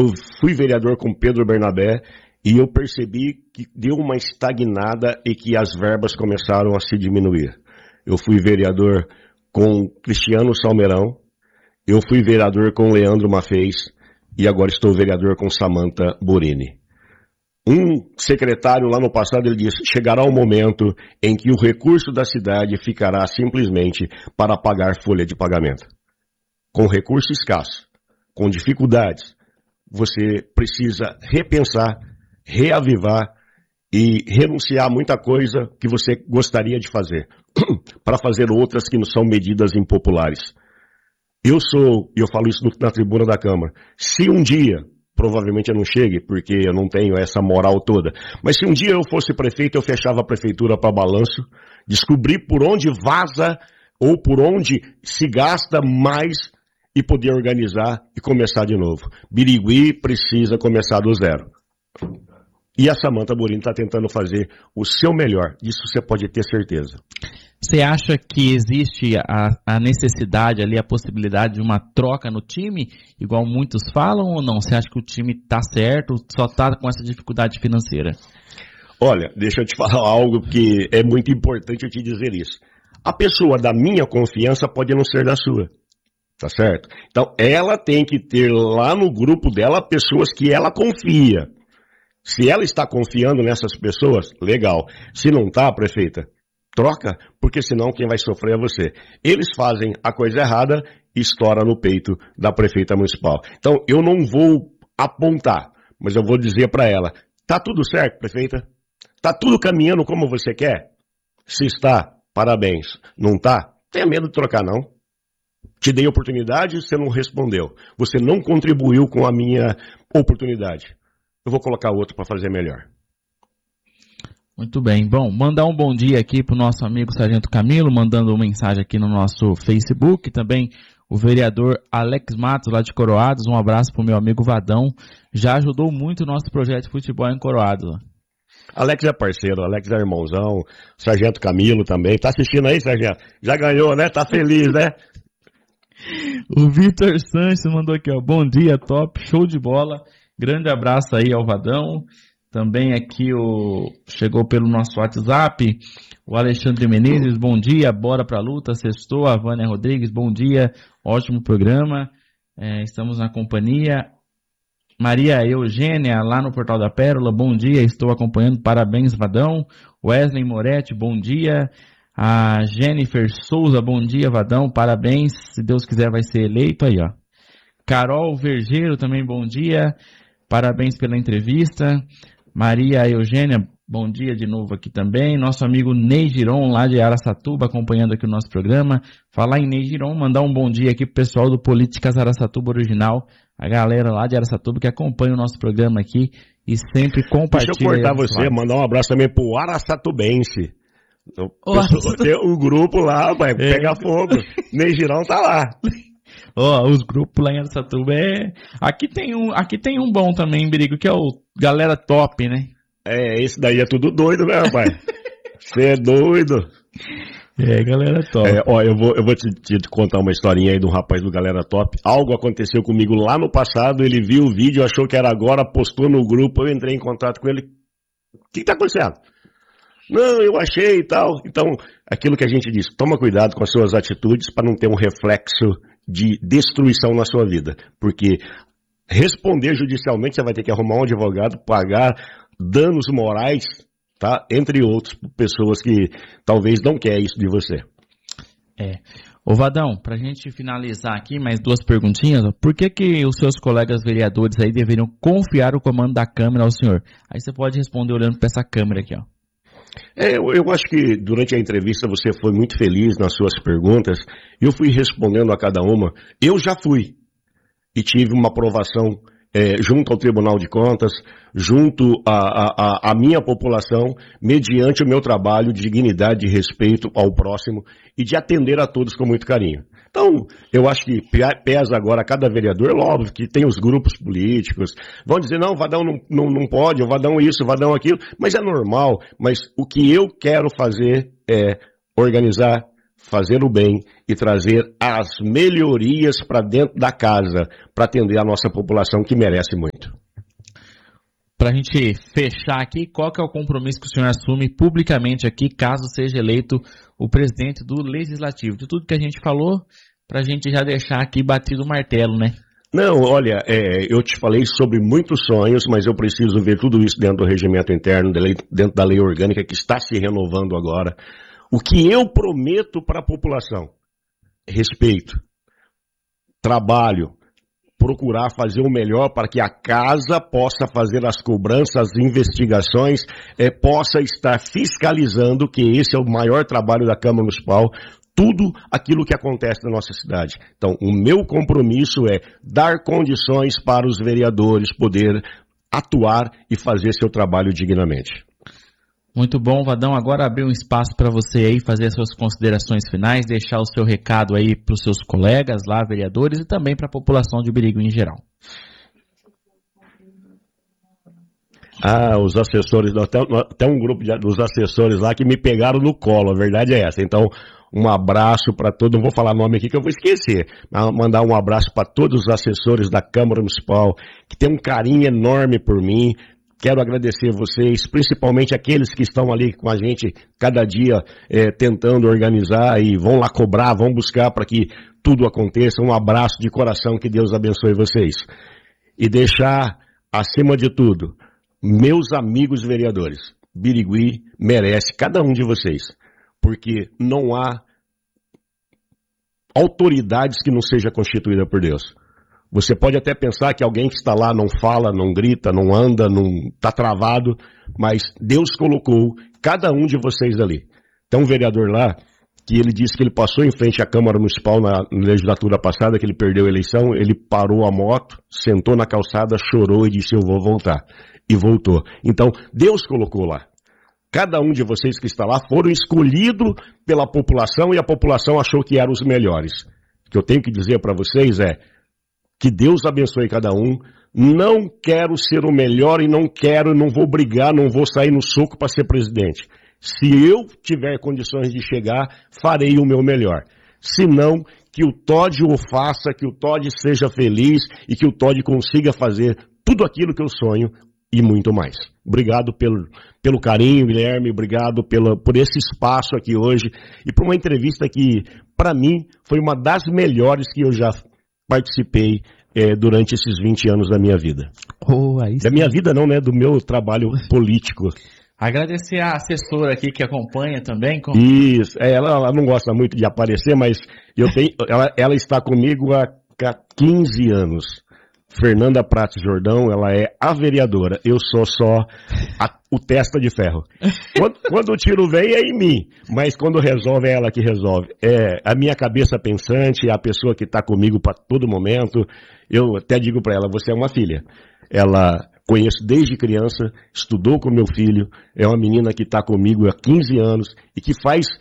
Eu fui vereador com Pedro Bernabé e eu percebi que deu uma estagnada e que as verbas começaram a se diminuir. Eu fui vereador com Cristiano Salmerão, eu fui vereador com Leandro Maffez e agora estou vereador com Samantha Borini. Um secretário lá no passado, ele disse, chegará um momento em que o recurso da cidade ficará simplesmente para pagar folha de pagamento. Com recurso escasso, com dificuldades, você precisa repensar, reavivar e renunciar a muita coisa que você gostaria de fazer, para fazer outras que não são medidas impopulares. Eu falo isso na tribuna da Câmara, se um dia, provavelmente eu não chegue, porque eu não tenho essa moral toda, mas se um dia eu fosse prefeito, eu fechava a prefeitura para balanço, descobrir por onde vaza ou por onde se gasta mais e poder organizar e começar de novo. Birigui precisa começar do zero. E a Samantha Borini está tentando fazer o seu melhor. Disso você pode ter certeza. Você acha que existe a necessidade ali, a possibilidade de uma troca no time, igual muitos falam, ou não? Você acha que o time está certo, só está com essa dificuldade financeira? Olha, deixa eu te falar algo que é muito importante eu te dizer isso. A pessoa da minha confiança pode não ser da sua. Tá certo? Então, ela tem que ter lá no grupo dela pessoas que ela confia. Se ela está confiando nessas pessoas, legal. Se não está, prefeita, troca, porque senão quem vai sofrer é você. Eles fazem a coisa errada e estoura no peito da prefeita municipal. Então, eu não vou apontar, mas eu vou dizer para ela, tá tudo certo, prefeita? Tá tudo caminhando como você quer? Se está, parabéns. Não tá? Tenha medo de trocar, não. Te dei oportunidade, você não respondeu. Você não contribuiu com a minha oportunidade. Eu vou colocar outro para fazer melhor. Muito bem. Bom, mandar um bom dia aqui para o nosso amigo Sargento Camilo, mandando uma mensagem aqui no nosso Facebook. Também o vereador Alex Matos, lá de Coroados. Um abraço para o meu amigo Vadão. Já ajudou muito o nosso projeto de futebol em Coroados. Alex é parceiro, Alex é irmãozão. Sargento Camilo também. Tá assistindo aí, Sargento? Já ganhou, né? Tá feliz, né? O Vitor Sanches mandou aqui, ó, bom dia, top, show de bola, grande abraço aí ao Vadão. Também aqui chegou pelo nosso WhatsApp, o Alexandre Menezes, bom dia, bora pra luta, sextou. A Vânia Rodrigues, bom dia, ótimo programa, estamos na companhia. Maria Eugênia, lá no Portal da Pérola, bom dia, estou acompanhando, parabéns, Vadão. Wesley Moretti, bom dia. A Jennifer Souza, bom dia, Vadão, parabéns, se Deus quiser vai ser eleito aí, ó. Carol Vergeiro, também bom dia, parabéns pela entrevista. Maria Eugênia, bom dia de novo aqui também. Nosso amigo Ney Giron, lá de Araçatuba, acompanhando aqui o nosso programa. Falar em Ney Giron, mandar um bom dia aqui pro pessoal do Políticas Araçatuba Original, a galera lá de Araçatuba que acompanha o nosso programa aqui e sempre compartilha. Deixa eu cortar você, mandar um abraço também pro Araçatubense. O grupo lá, vai pegar fogo. Ney Girão tá lá. Os grupos lá em Araçatuba Aqui tem um bom também, Birigo, que é o Galera Top, né? Esse daí é tudo doido, né, rapaz? Você é doido. Galera Top. Eu vou te contar uma historinha aí de um rapaz do Galera Top. Algo aconteceu comigo lá no passado, ele viu o vídeo, achou que era agora, postou no grupo, eu entrei em contato com ele. O que tá acontecendo? Não, eu achei e tal. Então, aquilo que a gente diz, toma cuidado com as suas atitudes para não ter um reflexo de destruição na sua vida. Porque responder judicialmente, você vai ter que arrumar um advogado, pagar danos morais, tá? Entre outros, pessoas que talvez não querem isso de você. Ô Vadão, pra gente finalizar aqui, mais duas perguntinhas. Por que os seus colegas vereadores aí deveriam confiar o comando da Câmara ao senhor? Aí você pode responder olhando para essa câmera aqui, ó. Eu acho que durante a entrevista você foi muito feliz nas suas perguntas. Eu fui respondendo a cada uma. Eu já fui e tive uma aprovação junto ao Tribunal de Contas, junto à minha população, mediante o meu trabalho de dignidade e respeito ao próximo e de atender a todos com muito carinho. Então, eu acho que pesa agora cada vereador, óbvio que tem os grupos políticos, vão dizer, não, o Vadão não pode, o Vadão isso, o Vadão aquilo, mas é normal, mas o que eu quero fazer é organizar, fazer o bem e trazer as melhorias para dentro da casa, para atender a nossa população que merece muito. para a gente fechar aqui, qual que é o compromisso que o senhor assume publicamente aqui, caso seja eleito o presidente do Legislativo? De tudo que a gente falou, para a gente já deixar aqui batido o martelo, né? Não, olha, eu te falei sobre muitos sonhos, mas eu preciso ver tudo isso dentro do regimento interno, dentro da lei orgânica que está se renovando agora. O que eu prometo para a população? Respeito, trabalho, procurar fazer o melhor para que a casa possa fazer as cobranças, as investigações, possa estar fiscalizando, que esse é o maior trabalho da Câmara Municipal, tudo aquilo que acontece na nossa cidade. Então, o meu compromisso é dar condições para os vereadores poder atuar e fazer seu trabalho dignamente. Muito bom, Vadão. Agora abrir um espaço para você aí fazer as suas considerações finais, deixar o seu recado aí para os seus colegas lá, vereadores, e também para a população de Birigui em geral. Os assessores, até um grupo dos assessores lá que me pegaram no colo, a verdade é essa. Então, um abraço para todos, não vou falar nome aqui que eu vou esquecer, mandar um abraço para todos os assessores da Câmara Municipal, que tem um carinho enorme por mim. Quero agradecer vocês, principalmente aqueles que estão ali com a gente cada dia tentando organizar e vão lá cobrar, vão buscar para que tudo aconteça. Um abraço de coração, que Deus abençoe vocês. E deixar, acima de tudo, meus amigos vereadores, Birigui merece cada um de vocês, porque não há autoridades que não seja constituída por Deus. Você pode até pensar que alguém que está lá não fala, não grita, não anda, não está travado, mas Deus colocou cada um de vocês ali. Tem um vereador lá que ele disse que ele passou em frente à Câmara Municipal na legislatura passada, que ele perdeu a eleição, ele parou a moto, sentou na calçada, chorou e disse: eu vou voltar. E voltou. Então, Deus colocou lá. Cada um de vocês que está lá foram escolhidos pela população e a população achou que eram os melhores. O que eu tenho que dizer para vocês é que Deus abençoe cada um. Não quero ser o melhor e não vou brigar, não vou sair no soco para ser presidente. Se eu tiver condições de chegar, farei o meu melhor. Se não, que o Todd o faça, que o Todd seja feliz e que o Todd consiga fazer tudo aquilo que eu sonho e muito mais. Obrigado pelo carinho, Guilherme, obrigado por esse espaço aqui hoje e por uma entrevista que, para mim, foi uma das melhores que eu já participei durante esses 20 anos da minha vida. Da minha vida não, né? Do meu trabalho político. Agradecer a assessora aqui que acompanha também. Isso, ela não gosta muito de aparecer, mas ela está comigo há 15 anos. Fernanda Prates Jordão, ela é a vereadora, eu sou só o testa de ferro. Quando o tiro vem é em mim, mas quando resolve é ela que resolve. É a minha cabeça pensante, é a pessoa que está comigo para todo momento. Eu até digo para ela, você é uma filha. Ela conheço desde criança, estudou com meu filho, é uma menina que está comigo há 15 anos e que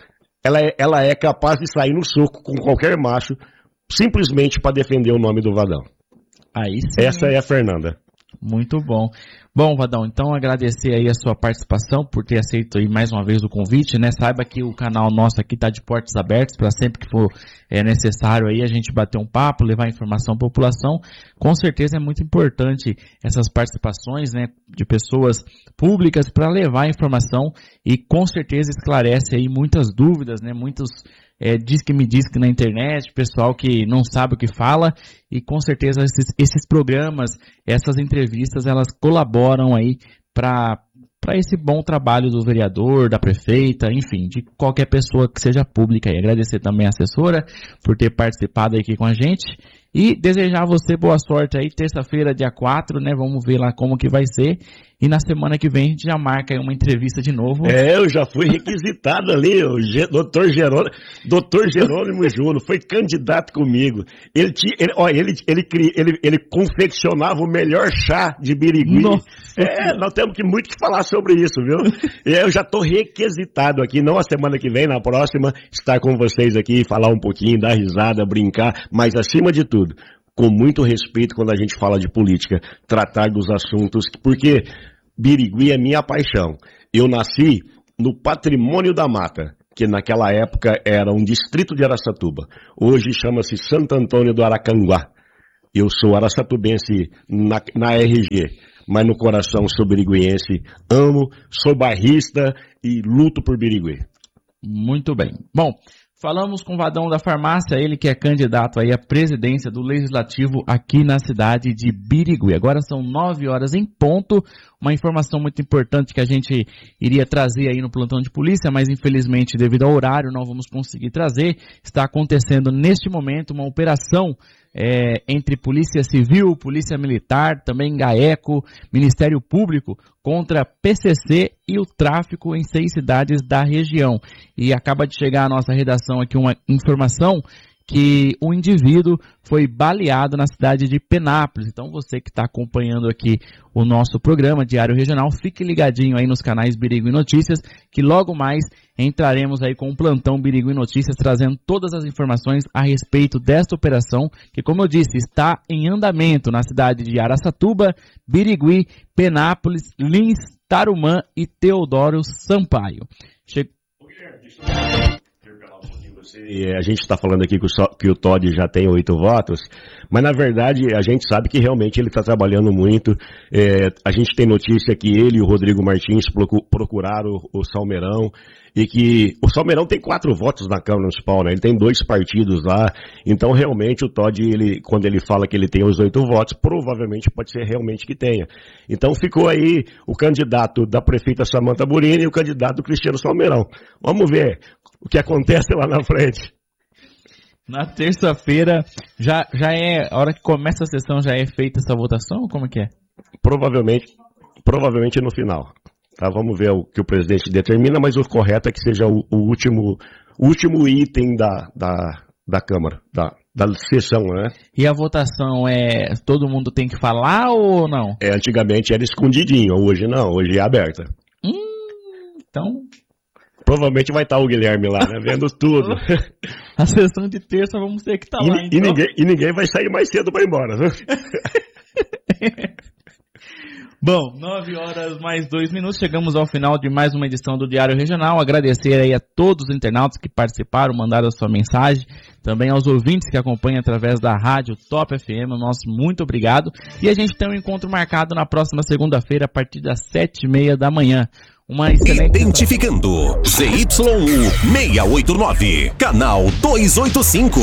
ela é capaz de sair no soco com qualquer macho, simplesmente para defender o nome do Vadão. Aí sim. Essa é a Fernanda. Muito bom. Bom, Vadão, então agradecer aí a sua participação por ter aceito aí mais uma vez o convite, né? Saiba que o canal nosso aqui está de portas abertas para sempre que for necessário aí a gente bater um papo, levar informação à população. Com certeza é muito importante essas participações, né, de pessoas públicas para levar a informação e com certeza esclarece aí muitas dúvidas, né? Muitos diz que na internet, pessoal que não sabe o que fala, e com certeza esses programas, essas entrevistas, elas colaboram aí para esse bom trabalho do vereador, da prefeita, enfim, de qualquer pessoa que seja pública. E agradecer também a assessora por ter participado aqui com a gente e desejar a você boa sorte aí, terça-feira, dia 4, né, vamos ver lá como que vai ser, e na semana que vem a gente já marca aí uma entrevista de novo. Eu já fui requisitado ali, o Dr. Jerônimo Júnior foi candidato comigo, ele confeccionava o melhor chá de Birigui. Nós temos muito que falar sobre isso, viu? Eu já estou requisitado aqui, não a semana que vem, na próxima, estar com vocês aqui, falar um pouquinho, dar risada, brincar, mas acima de tudo, com muito respeito quando a gente fala de política, tratar dos assuntos, porque Birigui é minha paixão. Eu nasci no Patrimônio da Mata, que naquela época era um distrito de Araçatuba. Hoje chama-se Santo Antônio do Aracanguá. Eu sou araçatubense na RG, mas no coração sou biriguense, amo, sou bairrista e luto por Birigui. Muito bem. Bom, falamos com o Vadão da Farmácia, ele que é candidato aí à presidência do Legislativo aqui na cidade de Birigui. Agora são 9 horas em ponto, uma informação muito importante que a gente iria trazer aí no plantão de polícia, mas infelizmente devido ao horário não vamos conseguir trazer. Está acontecendo neste momento uma operação entre Polícia Civil, Polícia Militar, também GAECO, Ministério Público, contra PCC e o tráfico em 6 cidades da região. E acaba de chegar à nossa redação aqui uma informação que um indivíduo foi baleado na cidade de Penápolis. Então você que está acompanhando aqui o nosso programa Diário Regional, fique ligadinho aí nos canais Birigui Notícias, que logo mais entraremos aí com o plantão Birigui Notícias, trazendo todas as informações a respeito desta operação, que como eu disse, está em andamento na cidade de Araçatuba, Birigui, Penápolis, Lins, Tarumã e Teodoro Sampaio. A gente está falando aqui que o Todd já tem 8 votos, mas na verdade a gente sabe que realmente ele está trabalhando muito. A gente tem notícia que ele e o Rodrigo Martins procuraram o Salmeirão, e que o Salmeirão tem 4 votos na Câmara Municipal, né? Ele tem 2 partidos lá, então realmente o Todd, quando ele fala que ele tem os 8 votos, provavelmente pode ser realmente que tenha. Então ficou aí o candidato da prefeita Samanta Burini e o candidato do Cristiano Salmeirão. Vamos ver o que acontece lá na frente. Na terça-feira, já é, a hora que começa a sessão, já é feita essa votação? Como é que é? Provavelmente no final. Tá, vamos ver o que o presidente determina, mas o correto é que seja o último item da Câmara, da sessão, né? E a votação todo mundo tem que falar ou não? Antigamente era escondidinho, hoje não, hoje é aberta. Então... Provavelmente vai estar o Guilherme lá, né, vendo tudo. A sessão de terça vamos ter que estar lá, então. E ninguém vai sair mais cedo para ir embora, né? Bom, 9 horas mais 2 minutos, chegamos ao final de mais uma edição do Diário Regional. Agradecer aí a todos os internautas que participaram, mandaram a sua mensagem, também aos ouvintes que acompanham através da rádio Top FM, nosso muito obrigado. E a gente tem um encontro marcado na próxima segunda-feira, a partir das 7h30 da manhã. Uma excelente... Identificando ZYU 689, canal 285,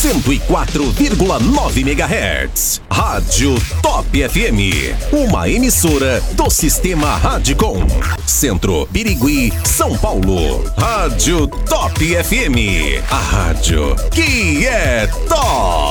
104,9 MHz. Rádio Top FM, uma emissora do Sistema Radicom. Centro Birigui, São Paulo. Rádio Top FM, a rádio que é top.